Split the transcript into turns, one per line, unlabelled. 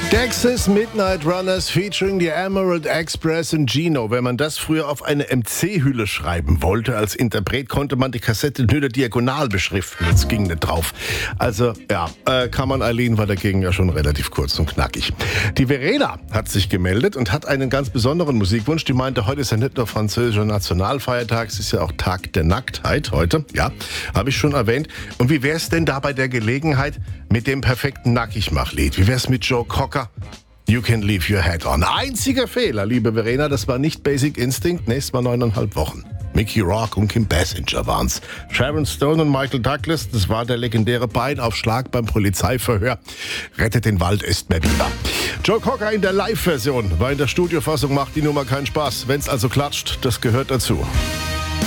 Texas Midnight Runners featuring the Emerald Express und Gino. Wenn man das früher auf eine MC-Hülle schreiben wollte, als Interpret konnte man die Kassette nur diagonal beschriften. Das ging nicht drauf. Also, ja, Carmen Eileen war dagegen ja schon relativ kurz und knackig. Die Verena hat sich gemeldet und hat einen ganz besonderen Musikwunsch. Die meinte, heute ist ja nicht nur französischer Nationalfeiertag, es ist ja auch Tag der Nacktheit heute. Ja, habe ich schon erwähnt. Und wie wär's denn da bei der Gelegenheit mit dem perfekten Nackigmachlied? Wie wär's mit Joe Cocker? You can leave your head on. Einziger Fehler, liebe Verena, das war nicht Basic Instinct, nächstes Mal 9,5 Wochen. Mickey Rourke und Kim Basinger waren's. Sharon Stone und Michael Douglas, das war der legendäre Beinaufschlag beim Polizeiverhör. Rettet den Wald, ist mehr lieber. Joe Cocker in der Live-Version, weil in der Studiofassung macht die Nummer keinen Spaß. Wenn's also klatscht, das gehört dazu.